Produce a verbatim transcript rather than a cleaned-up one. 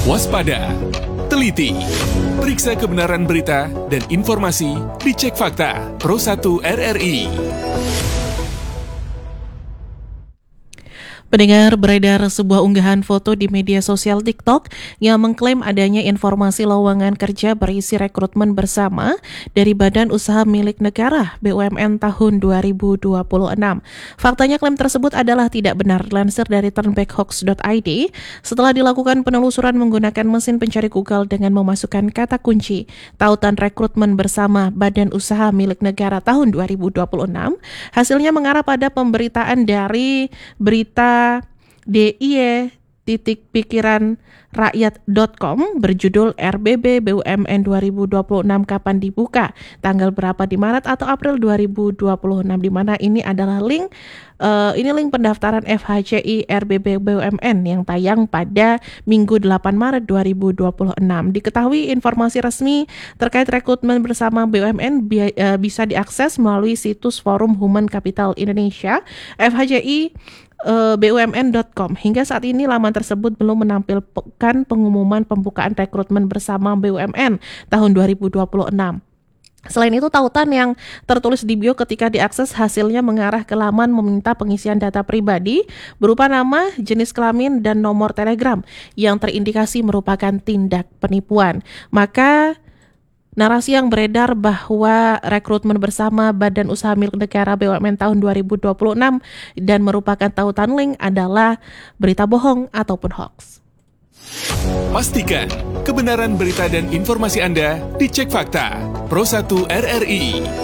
Waspada, teliti, periksa kebenaran berita dan informasi di Cek Fakta Pro satu R R I. Pendengar, beredar sebuah unggahan foto di media sosial TikTok yang mengklaim adanya informasi lowongan kerja berisi rekrutmen bersama dari Badan Usaha Milik Negara B U M N tahun dua ribu dua puluh enam. Faktanya klaim tersebut adalah tidak benar, dilansir dari turnbackhoax dot i d setelah dilakukan penelusuran menggunakan mesin pencari Google dengan memasukkan kata kunci tautan rekrutmen bersama Badan Usaha Milik Negara tahun dua ribu dua puluh enam. Hasilnya mengarah pada pemberitaan dari berita D I Y titik pikiran rakyat dot com berjudul R B B B U M N dua ribu dua puluh enam kapan dibuka, tanggal berapa di Maret atau April dua ribu dua puluh enam, di mana ini adalah link uh, ini link pendaftaran F H C I R B B B U M N yang tayang pada Minggu delapan Maret dua ribu dua puluh enam. Diketahui informasi resmi terkait rekrutmen bersama B U M N bi- uh, bisa diakses melalui situs Forum Human Capital Indonesia F H C I B U M N dot com. Hingga saat ini laman tersebut belum menampilkan pengumuman pembukaan rekrutmen bersama B U M N tahun dua ribu dua puluh enam. Selain itu, tautan yang tertulis di bio ketika diakses hasilnya mengarah ke laman meminta pengisian data pribadi berupa nama, jenis kelamin, dan nomor telegram yang terindikasi merupakan tindak penipuan. Maka narasi yang beredar bahwa rekrutmen bersama Badan Usaha Milik Negara B U M N tahun dua ribu dua puluh enam dan merupakan tautan link adalah berita bohong ataupun hoax. Pastikan kebenaran berita dan informasi Anda di Cek Fakta Pro satu R R I.